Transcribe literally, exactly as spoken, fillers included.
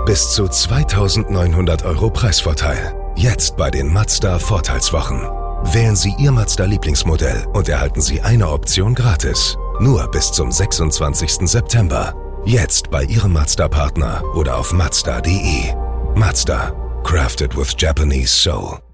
Bis zu zweitausendneunhundert Euro Preisvorteil. Jetzt bei den Mazda Vorteilswochen. Wählen Sie Ihr Mazda-Lieblingsmodell und erhalten Sie eine Option gratis. Nur bis zum sechsundzwanzigsten September. Jetzt bei Ihrem Mazda-Partner oder auf mazda punkt de. Mazda. Crafted with Japanese soul.